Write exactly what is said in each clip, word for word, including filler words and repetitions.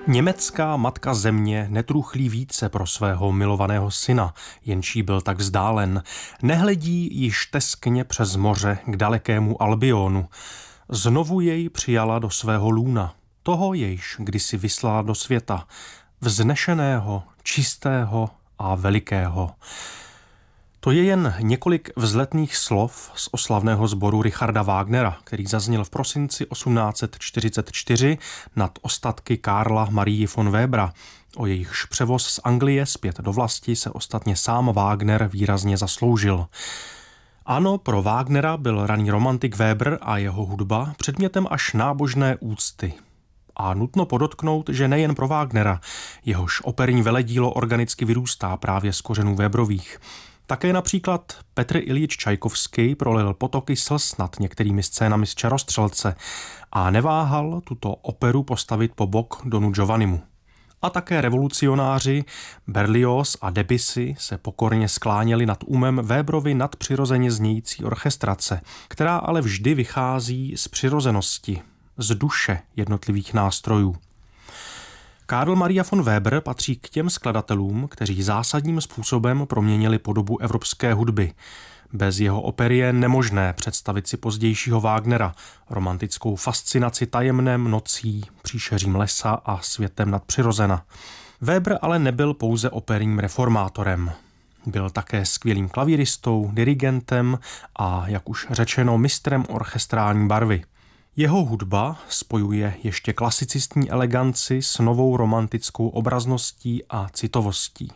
Německá matka země netruchlí více pro svého milovaného syna, jenž jí byl tak vzdálen. Nehledí již teskně přes moře k dalekému Albionu. Znovu jej přijala do svého lůna, toho jejž kdysi vyslala do světa, vznešeného, čistého a velikého. To je jen několik vzletných slov z oslavného sboru Richarda Wagnera, který zazněl v prosinci osmnáct set čtyřicet čtyři nad ostatky Karla Marie von Webera. O jejichž převoz z Anglie zpět do vlasti se ostatně sám Wagner výrazně zasloužil. Ano, pro Wagnera byl raný romantik Weber a jeho hudba předmětem až nábožné úcty. A nutno podotknout, že nejen pro Wagnera, jehož operní veledílo organicky vyrůstá právě z kořenů Weberových. Také například Petr Iljič Čajkovský prolil potoky slz nad některými scénami z Čarostřelce a neváhal tuto operu postavit po bok Donu Giovannimu. A také revolucionáři Berlioz a Debussy se pokorně skláněli nad umem Weberovy nadpřirozeně znějící orchestrace, která ale vždy vychází z přirozenosti, z duše jednotlivých nástrojů. Karl Maria von Weber patří k těm skladatelům, kteří zásadním způsobem proměnili podobu evropské hudby. Bez jeho opery je nemožné představit si pozdějšího Wagnera, romantickou fascinaci tajemnem nocí, příšeřím lesa a světem nadpřirozena. Weber ale nebyl pouze operním reformátorem. Byl také skvělým klavíristou, dirigentem a, jak už řečeno, mistrem orchestrální barvy. Jeho hudba spojuje ještě klasicistní eleganci s novou romantickou obrazností a citovostí.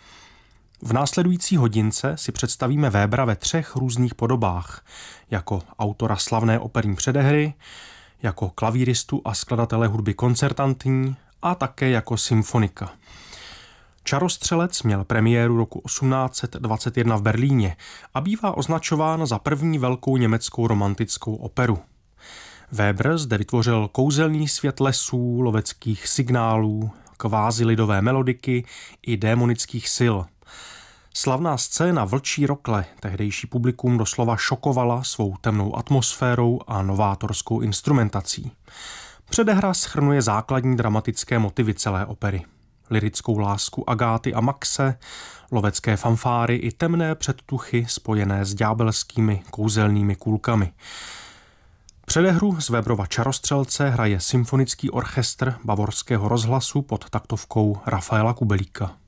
V následující hodince si představíme Webera ve třech různých podobách, jako autora slavné operní předehry, jako klavíristu a skladatele hudby koncertantní a také jako symfonika. Čarostřelec měl premiéru roku osmnáct set dvacet jedna v Berlíně a bývá označován za první velkou německou romantickou operu. Weber zde vytvořil kouzelný svět lesů, loveckých signálů, kvázi lidové melodiky i démonických sil. Slavná scéna Vlčí rokle tehdejší publikum doslova šokovala svou temnou atmosférou a novátorskou instrumentací. Předehra shrnuje základní dramatické motivy celé opery. Lyrickou lásku Agáty a Maxe, lovecké fanfáry i temné předtuchy spojené s ďábelskými kouzelnými kulkami. Předehru z Weberova Čarostřelce hraje symfonický orchestr Bavorského rozhlasu pod taktovkou Rafaela Kubelíka.